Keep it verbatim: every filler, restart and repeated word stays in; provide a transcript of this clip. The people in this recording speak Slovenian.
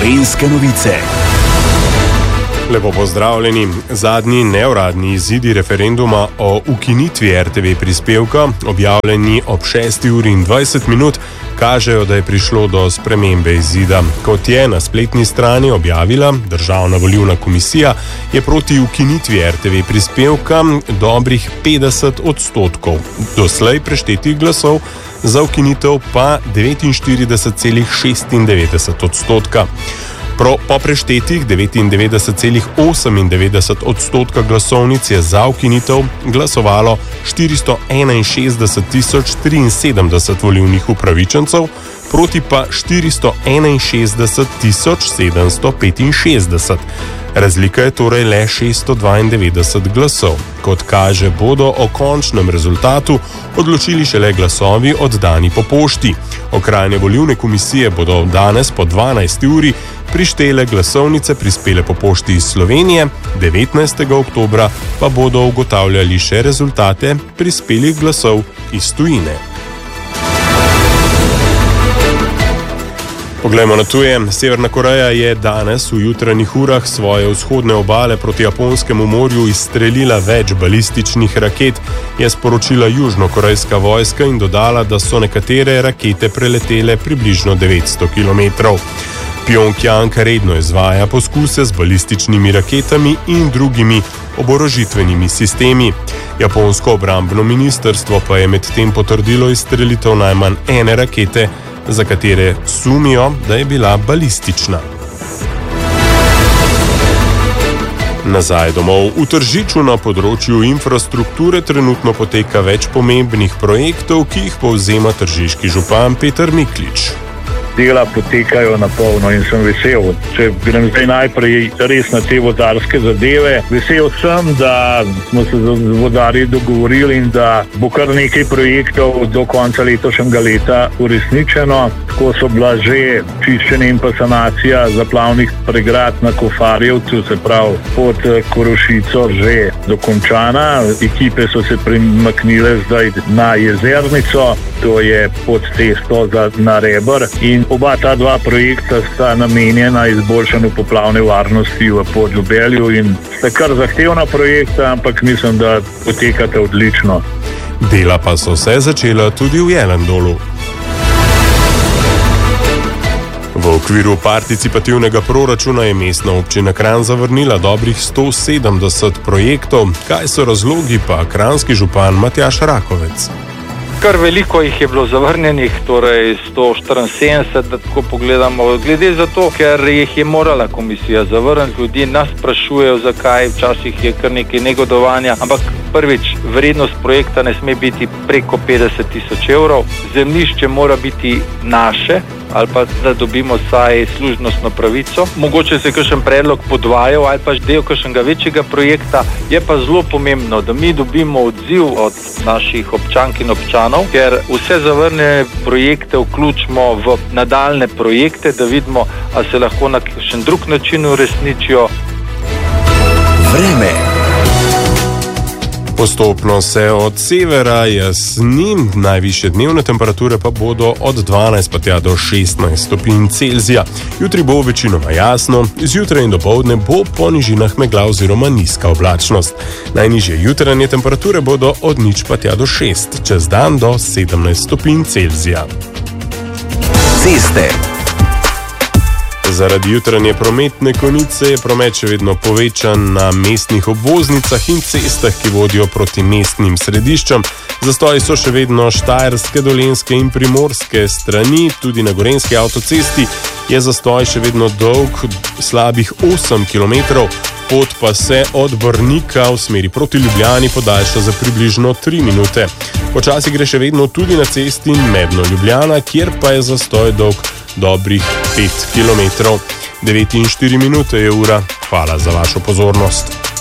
Gorenjske novice. Lepo pozdravljeni. Zadnji neuradni izidi referenduma o ukinitvi R T V prispevka, objavljeni ob šesti uri in dvajset minut, kažejo, da je prišlo do spremembe izida. Kot je na spletni strani objavila Državna volilna komisija, je proti ukinitvi R T V prispevka dobrih petdeset odstotkov. Doslej preštetih glasov za ukinitev pa devetinštirideset celih šestindevetdeset odstotka. Pro, po preštetih devetindevetdeset celih osemindevetdeset odstotka glasovnic je za ukinitev glasovalo štiristo enainšestdeset tisoč triinsedemdeset volilnih upravičencev, proti pa štiristo enainšestdeset tisoč sedemsto petinšestdeset. Razlika je torej le šeststo dvaindevetdeset glasov. Kot kaže, bodo o končnem rezultatu odločili šele glasovi oddani po pošti. Okrajne volilne komisije bodo danes po dvanajsti uri prištele glasovnice prispele po pošti iz Slovenije, devetnajstega oktobra pa bodo ugotavljali še rezultate prispelih glasov iz tujine. Poglejmo na tuje. Severna Koreja je danes v jutranjih urah svoje vzhodne obale proti Japonskemu morju izstrelila več balističnih raket, je sporočila južnokorejska vojska in dodala, da so nekatere rakete preletele približno devetsto kilometrov. Pjongjang redno izvaja poskuse z balističnimi raketami in drugimi oborožitvenimi sistemi. Japonsko obrambno ministrstvo pa je medtem potrdilo izstrelitev najmanj ene rakete, za katere sumijo, da je bila balistična. Nazaj domov. V Tržiču na področju infrastrukture trenutno poteka več pomembnih projektov, ki jih povzema tržiški župan Peter Miklič. Dela potekajo na polno in sem vesel. Če grem zdaj najprej res na te vodarske zadeve, vesel sem, da smo se z vodarji dogovorili in da bo kar nekaj projektov do konca letošnjega leta uresničeno. Tako so bila že čiščenje in pa sanacija zaplavnih pregrad na Kofarjevcu, se pravi pod Korošico, že dokončana. Ekipe so se premaknile zdaj na Jezernico, to je pod cesto za, na Reber, in oba ta dva projekta sta namenjena izboljšanju poplavne varnosti v Podljubelju in sta kar zahtevna projekta, ampak mislim, da potekata odlično. Dela pa so se začela tudi v Jelendolu. V okviru participativnega proračuna je mestna občina Kranj zavrnila dobrih sto sedemdeset projektov. Kaj so razlogi, pa kranjski župan Matjaž Rakovec. Kar veliko jih je bilo zavrnjenih, torej sto štiriinsedemdeset, da tako pogledamo. Glede za to, ker jih je morala komisija zavrniti, ljudi nas sprašujejo, zakaj, včasih je kar nekaj negodovanja, ampak prvič, vrednost projekta ne sme biti preko petdeset tisoč evrov, zemljišče mora biti naše, ali pa da dobimo vsaj služnostno pravico. Mogoče se kakšen predlog podvajal ali pa del kakšnega večjega projekta, je pa zelo pomembno, da mi dobimo odziv od naših občank in občanov, ker vse zavrnjene projekte vključimo v nadaljne projekte, da vidimo, ali se lahko na kakšen drug način uresničijo. Vreme. Postopno se od severa jasni, najvišje dnevne temperature pa bodo od dvanajst pa tja do šestnajst stopinj Celzija. Jutri bo večinoma jasno, zjutraj in dopoldne bo po nižinah megla oziroma nizka oblačnost. Najnižje jutranje temperature bodo od nič pa tja do šest, čez dan do sedemnajst stopinj Celzija. Ceste. Zaradi jutranje prometne konice je promet še vedno povečan na mestnih obvoznicah in cestah, ki vodijo proti mestnim središčem. Zastoji so še vedno štajerske, dolenjske in primorske strani, tudi na gorenjski avtocesti je zastoj še vedno dolg slabih osem kilometrov, pot pa se od Brnika v smeri proti Ljubljani podaljša za približno tri minute. Počasi gre še vedno tudi na cesti Medno-Ljubljana, kjer pa je zastoj dolg dobrih pet kilometrov. devet in štiri minute je ura. Hvala za vašo pozornost.